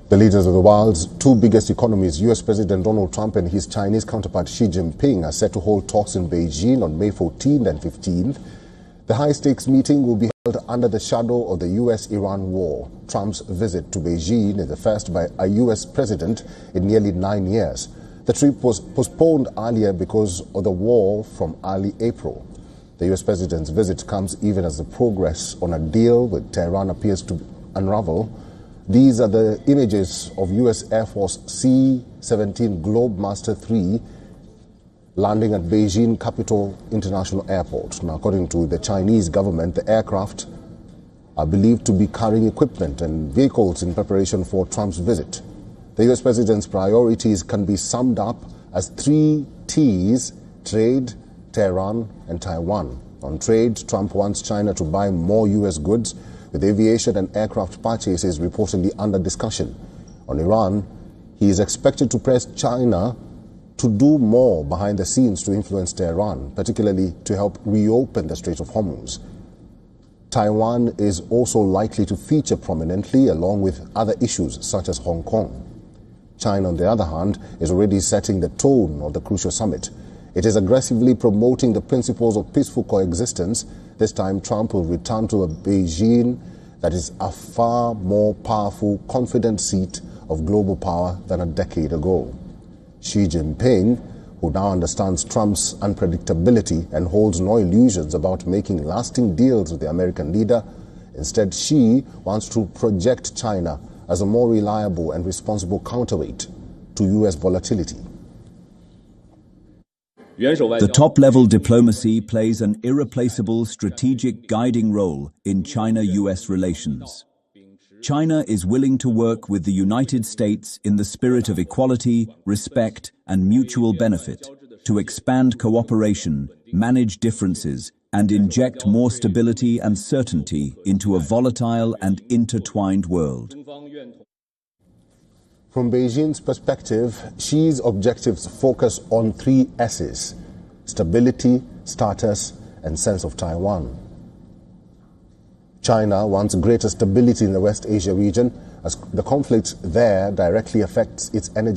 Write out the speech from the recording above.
The leaders of the world's two biggest economies, U.S. President Donald Trump and his Chinese counterpart Xi Jinping, are set to hold talks in Beijing on May 14th and 15th. The high-stakes meeting will be held under the shadow of the U.S.-Iran war. Trump's visit to Beijing is the first by a U.S. president in nearly 9 years. The trip was postponed earlier because of the war from early April. The U.S. president's visit comes even as the progress on a deal with Tehran appears to unravel. These are the images of U.S. Air Force C-17 Globemaster III landing at Beijing Capital International Airport. Now, according to the Chinese government, the aircraft are believed to be carrying equipment and vehicles in preparation for Trump's visit. The U.S. president's priorities can be summed up as 3 T's: trade, Tehran, and Taiwan. On trade, Trump wants China to buy more U.S. goods, with aviation and aircraft purchases reportedly under discussion. On Iran, he is expected to press China to do more behind the scenes to influence Tehran, particularly to help reopen the Strait of Hormuz. Taiwan is also likely to feature prominently along with other issues such as Hong Kong. China, on the other hand, is already setting the tone of the crucial summit. It is aggressively promoting the principles of peaceful coexistence. This time, Trump will return to a Beijing that is a far more powerful, confident seat of global power than a decade ago. Xi Jinping, who now understands Trump's unpredictability and holds no illusions about making lasting deals with the American leader, instead Xi wants to project China as a more reliable and responsible counterweight to U.S. volatility. The top-level diplomacy plays an irreplaceable strategic guiding role in China-US relations. China is willing to work with the United States in the spirit of equality, respect, and mutual benefit to expand cooperation, manage differences, and inject more stability and certainty into a volatile and intertwined world. From Beijing's perspective, Xi's objectives focus on 3 S's: stability, status, and sense of Taiwan. China wants greater stability in the West Asia region, as the conflict there directly affects its energy